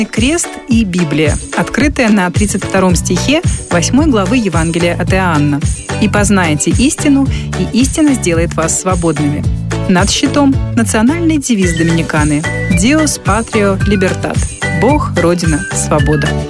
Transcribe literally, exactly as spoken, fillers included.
Крест и Библия, открытая на тридцать втором стихе восьмой главы Евангелия от Иоанна. «И познаете истину, и истина сделает вас свободными». Над щитом национальный девиз доминиканы «Dios Patria Libertad» – «Бог, Родина, Свобода».